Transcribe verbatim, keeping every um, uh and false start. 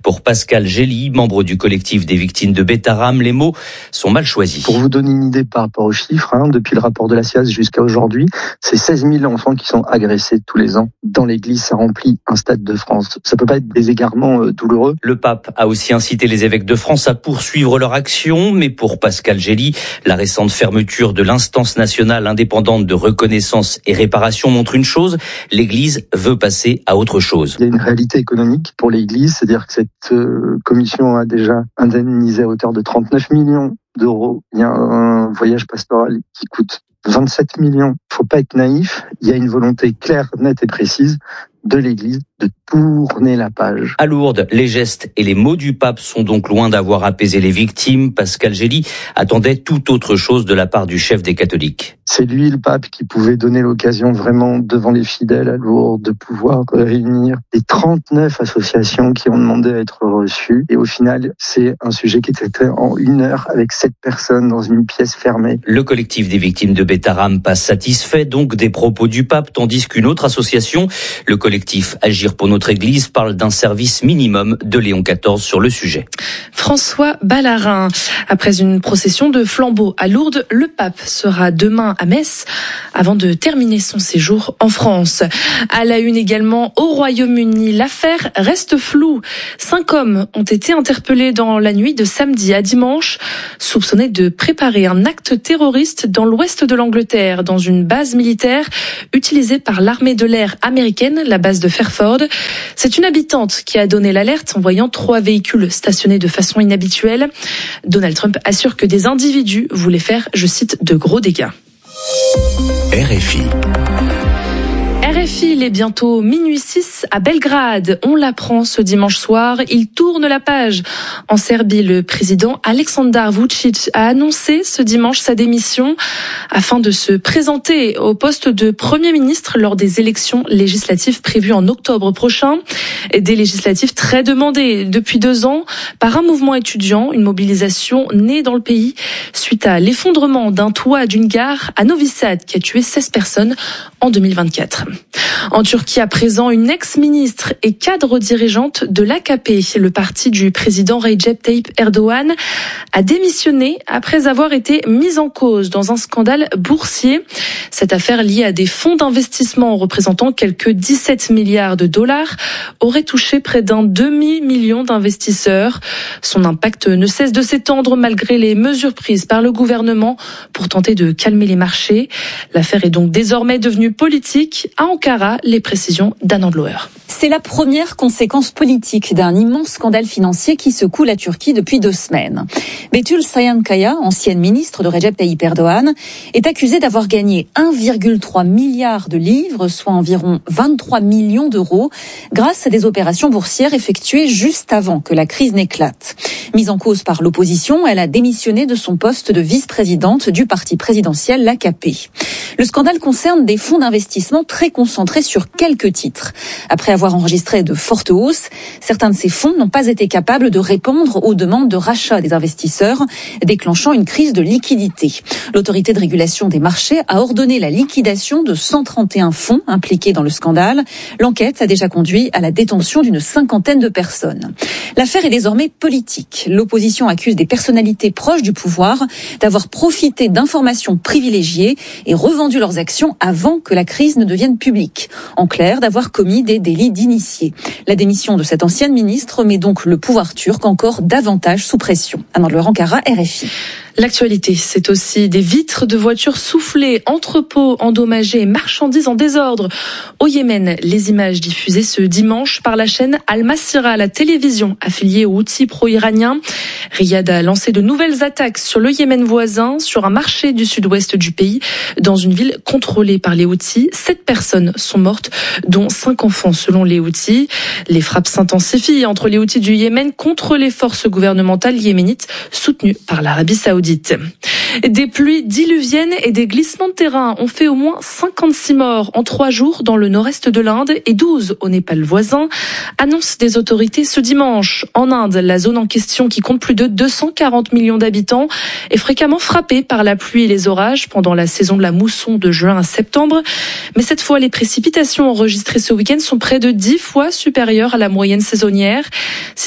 Pour Pascal Gély, membre du collectif des victimes de Betaram, les mots sont mal choisis. Pour vous donner une idée par rapport aux chiffres, hein, depuis le rapport de la C I A S jusqu'à aujourd'hui, c'est seize mille enfants qui sont agressés tous les ans. Dans l'église, ça remplit un stade de France. Ça peut pas être des égarements euh, douloureux. Le pape a aussi incité les évêques de France à poursuivre leur action, mais pour Pascal Gély, la récente fermeture de l'instance nationale indépendante de reconnaissance et réparation montre une chose, l'Église veut passer à autre chose. Il y a une réalité économique pour l'Église, c'est-à-dire que cette euh, commission a déjà indemnisé à hauteur de trente-neuf millions d'euros. Il y a un voyage pastoral qui coûte vingt-sept millions. Faut pas être naïf, il y a une volonté claire, nette et précise de l'Église de tourner la page. À Lourdes, les gestes et les mots du pape sont donc loin d'avoir apaisé les victimes. Pascal Gély attendait tout autre chose de la part du chef des catholiques. C'est lui, le pape, qui pouvait donner l'occasion vraiment devant les fidèles à Lourdes de pouvoir réunir les trente-neuf associations qui ont demandé à être reçues. Et au final, c'est un sujet qui était fait en une heure avec sept personnes dans une pièce fermée. Le collectif des victimes de Betaram passe satisfait donc des propos du pape, tandis qu'une autre association, le collectif Agir pour notre Église, parle d'un service minimum de Léon quatorze sur le sujet. François Ballarin. Après une procession de flambeaux à Lourdes, le pape sera demain à Metz avant de terminer son séjour en France. À la une également au Royaume-Uni, l'affaire reste floue. Cinq hommes ont été interpellés dans la nuit de samedi à dimanche, soupçonnés de préparer un acte terroriste dans l'ouest de l'Angleterre, dans une base militaire utilisée par l'armée de l'air américaine, la base de Fairford. C'est une habitante qui a donné l'alerte en voyant trois véhicules stationnés de façon inhabituelle. Donald Trump assure que des individus voulaient faire, je cite, de gros dégâts. R F I. R F I, il est bientôt minuit six à Belgrade. On l'apprend ce dimanche soir. Il tourne la page. En Serbie, le président Aleksandar Vučić a annoncé ce dimanche sa démission afin de se présenter au poste de Premier ministre lors des élections législatives prévues en octobre prochain. Des législatives très demandées depuis deux ans par un mouvement étudiant, une mobilisation née dans le pays suite à l'effondrement d'un toit d'une gare à Novi Sad qui a tué seize personnes en deux mille vingt-quatre. En Turquie, à présent, une ex-ministre et cadre dirigeante de l'A K P, le parti du président Recep Tayyip Erdogan, a démissionné après avoir été mise en cause dans un scandale boursier. Cette affaire liée à des fonds d'investissement représentant quelques dix-sept milliards de dollars aurait touché près d'un demi-million d'investisseurs. Son impact ne cesse de s'étendre malgré les mesures prises par le gouvernement pour tenter de calmer les marchés. L'affaire est donc désormais devenue politique. À Ankara, les précisions d'Anand Loer. C'est la première conséquence politique d'un immense scandale financier qui secoue la Turquie depuis deux semaines. Betül Sayankaya, ancienne ministre de Recep Tayyip Erdogan, est accusée d'avoir gagné un virgule trois milliard de livres, soit environ vingt-trois millions d'euros, grâce à des opérations boursières effectuées juste avant que la crise n'éclate. Mise en cause par l'opposition, elle a démissionné de son poste de vice-présidente du parti présidentiel, l'A K P. Le scandale concerne des fonds d'investissement très concentrés sur quelques titres. Après avoir enregistré de fortes hausses, certains de ces fonds n'ont pas été capables de répondre aux demandes de rachat des investisseurs, déclenchant une crise de liquidité. L'autorité de régulation des marchés a ordonné la liquidation de cent trente et un fonds impliqués dans le scandale. L'enquête a déjà conduit à la détention d'une cinquantaine de personnes. L'affaire est désormais politique. L'opposition accuse des personnalités proches du pouvoir d'avoir profité d'informations privilégiées et revendu leurs actions avant que la crise ne devienne publique. En clair, d'avoir commis des délits d'initiés. La démission de cette ancienne ministre met donc le pouvoir turc encore davantage sous pression. Anand Loer, Ankara, R F I. L'actualité, c'est aussi des vitres de voitures soufflées, entrepôts endommagés, marchandises en désordre. Au Yémen, les images diffusées ce dimanche par la chaîne Al Masira, la télévision affiliée aux Houthis pro-iraniens. Riyad a lancé de nouvelles attaques sur le Yémen voisin, sur un marché du sud-ouest du pays, dans une ville contrôlée par les Houthis. Sept personnes sont mortes, dont cinq enfants selon les Houthis. Les frappes s'intensifient entre les Houthis du Yémen contre les forces gouvernementales yéménites soutenues par l'Arabie Saoudite. Des pluies diluviennes et des glissements de terrain ont fait au moins cinquante-six morts en trois jours dans le nord-est de l'Inde et douze au Népal voisin, annonce des autorités ce dimanche. En Inde, la zone en question, qui compte plus de deux cent quarante millions d'habitants, est fréquemment frappée par la pluie et les orages pendant la saison de la mousson de juin à septembre. Mais cette fois, les précipitations enregistrées ce week-end sont près de dix fois supérieures à la moyenne saisonnière.